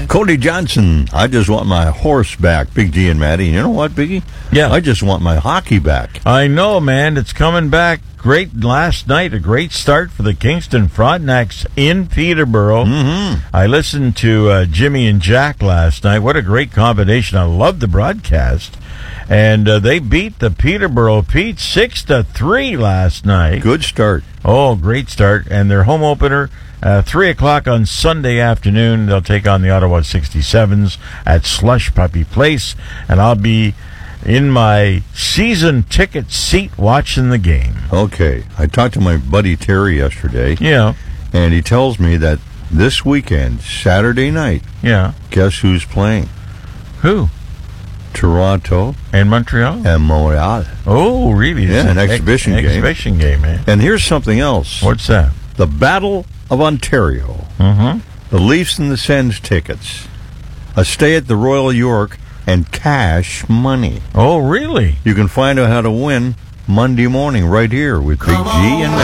Cody Johnson, I just want my horse back, Big G and Maddie. You know what, Biggie? Yeah. I just want my hockey back. I know, man. It's coming back. Great last night. A great start for the Kingston Frontenacs in Peterborough. Mm-hmm. I listened to Jimmy and Jack last night. What a great combination. I loved the broadcast. And they beat the Peterborough Pete 6-3 last night. Good start. Oh, great start. And their home opener, 3 o'clock on Sunday afternoon. They'll take on the Ottawa 67s at Slush Puppy Place. And I'll be in my season ticket seat watching the game. Okay. I talked to my buddy Terry yesterday. Yeah. And he tells me that this weekend, Saturday night, Yeah. guess who's playing? Who? Toronto And Montreal? and Montreal. Oh, really? Yeah, an exhibition game. Exhibition game, man. And here's something else. What's that? The Battle of Ontario. Mm-hmm. The Leafs and the Sens tickets. A stay at the Royal York and cash money. Oh, really? You can find out how to win Monday morning right here with Big G and